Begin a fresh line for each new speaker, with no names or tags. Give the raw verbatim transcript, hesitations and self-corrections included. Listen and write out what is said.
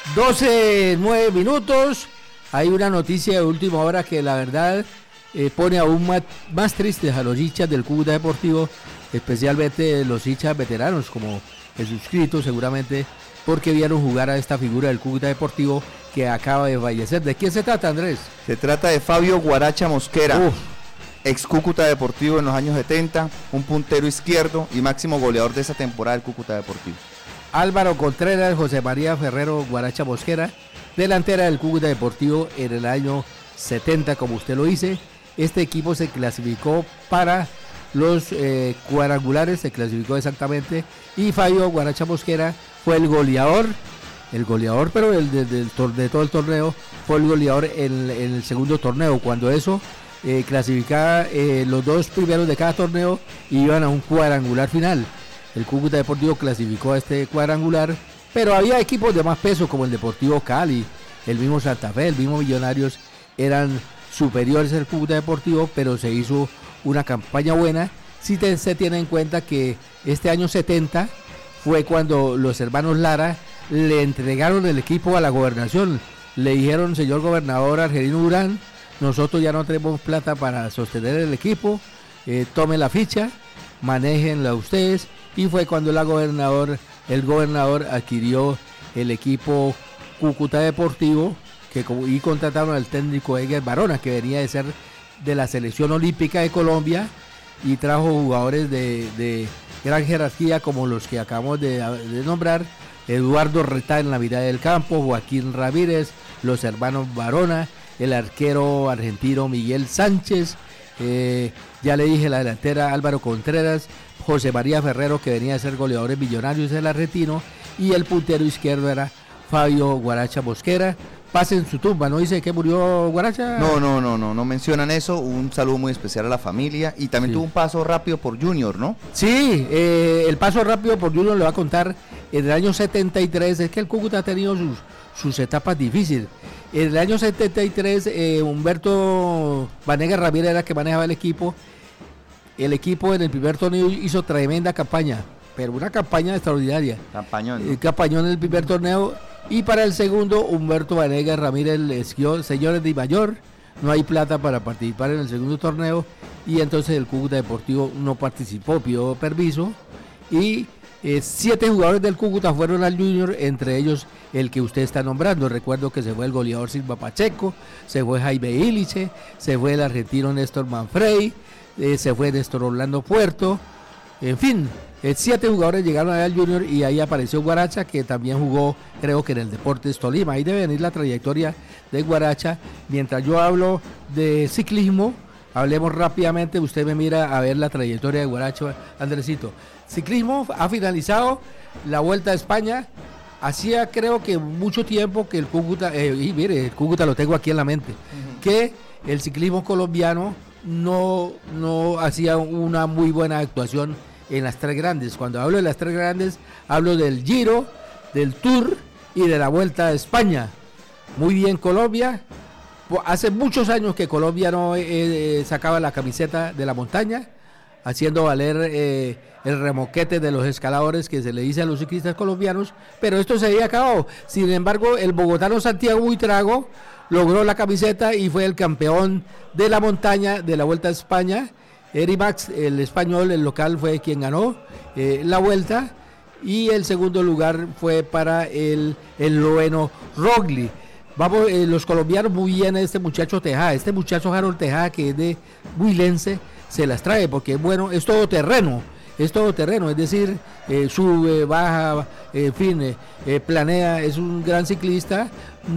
doce, nueve minutos. Hay una noticia de última hora que la verdad eh, pone aún más, más tristes a los hinchas del Cúcuta Deportivo, especialmente los hinchas veteranos como el suscrito seguramente, porque vieron jugar a esta figura del Cúcuta Deportivo que acaba de fallecer. ¿De quién se trata, Andrés?
Se trata de Fabio Guaracha Mosquera,
Uf.
ex Cúcuta Deportivo en los años setenta, un puntero izquierdo y máximo goleador de esa temporada del Cúcuta Deportivo.
Álvaro Contreras, José María Ferrero Guaracha Mosquera, delantera del Cúcuta Deportivo en el año setenta, como usted lo dice. Este equipo se clasificó para los eh, cuadrangulares, se clasificó exactamente, y Fabio Guaracha Mosquera fue el goleador, el goleador, pero el de, de, de todo el torneo, fue el goleador en, en el segundo torneo, cuando eso eh, clasificaba eh, los dos primeros de cada torneo y iban a un cuadrangular final. El Cúcuta Deportivo clasificó a este cuadrangular, pero había equipos de más peso como el Deportivo Cali, el mismo Santa Fe, el mismo Millonarios, eran superiores al Cúcuta Deportivo, pero se hizo una campaña buena. Si te, se tiene en cuenta que este año setenta fue cuando los hermanos Lara le entregaron el equipo a la gobernación, le dijeron: señor gobernador Argelino Durán, nosotros ya no tenemos plata para sostener el equipo, eh, tome la ficha, manéjenla ustedes. Y fue cuando la gobernador, el gobernador adquirió el equipo Cúcuta Deportivo, que y contrataron al técnico Edgar Barona, que venía de ser de la selección olímpica de Colombia, y trajo jugadores de, de gran jerarquía como los que acabamos de, de nombrar: Eduardo Retá en la mitad del campo, Joaquín Ramírez, los hermanos Barona, el arquero argentino Miguel Sánchez, eh, ya le dije la delantera Álvaro Contreras, José María Ferrero, que venía a ser goleador en Millonarios, el argentino, y el puntero izquierdo era Fabio Guaracha Mosquera. Pase en su tumba, ¿no dice que murió Guaracha?
No, no, no, no, no mencionan eso. Un saludo muy especial a la familia, y también sí. Tuvo un paso rápido por Junior, ¿no?
Sí, eh, el paso rápido por Junior le va a contar en el año setenta y tres. Es que el Cúcuta ha tenido sus, sus etapas difíciles. En el año setenta y tres, eh, Humberto Vanegas Ramírez era el que manejaba el equipo. El equipo en el primer torneo hizo tremenda campaña, pero una campaña extraordinaria.
Campañón, ¿no?
Eh, campañón en el primer torneo. Y para el segundo, Humberto Vanegas Ramírez le escribió: señores de Mayor, no hay plata para participar en el segundo torneo. Y entonces el Cúcuta Deportivo no participó, pidió permiso. Y eh, siete jugadores del Cúcuta fueron al Junior, entre ellos el que usted está nombrando. Recuerdo que se fue el goleador Silva Pacheco, se fue Jaime Illiche, se fue el argentino Néstor Manfrey, eh, se fue Néstor Orlando Puerto, en fin. Eh, siete jugadores llegaron allá al Junior, y ahí apareció Guaracha, que también jugó, creo que en el Deportes Tolima. Ahí debe venir la trayectoria de Guaracha. Mientras yo hablo de ciclismo, hablemos rápidamente, usted me mira a ver la trayectoria de Guaracha, Andresito. Ciclismo ha finalizado la Vuelta a España. Hacía creo que mucho tiempo que el Cúcuta, eh, y mire, el Cúcuta lo tengo aquí en la mente, uh-huh. que el ciclismo colombiano no, no hacía una muy buena actuación en las tres grandes. Cuando hablo de las tres grandes, hablo del Giro, del Tour y de la Vuelta a España. Muy bien Colombia. Hace muchos años que Colombia no eh, sacaba la camiseta de la montaña, haciendo valer eh, el remoquete de los escaladores que se le dice a los ciclistas colombianos, pero esto se había acabado. Sin embargo, el bogotano Santiago Buitrago logró la camiseta y fue el campeón de la montaña de la Vuelta a España. Erimax, el español, el local, fue quien ganó eh, la vuelta, y el segundo lugar fue para el esloveno Rogli. Vamos, eh, los colombianos muy bien a este muchacho Tejada, este muchacho Harold Tejada, que es de Huilense, se las trae porque bueno, es todo terreno, es todo terreno, es decir, eh, sube, baja, en fin, eh, planea, es un gran ciclista.